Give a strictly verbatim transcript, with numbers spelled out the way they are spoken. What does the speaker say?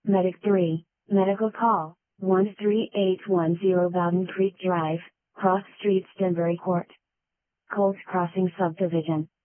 Medic three, medical call, one three eight one zero Bowden Creek Drive, Cross Street Stanbury Court. Coles Crossing Subdivision.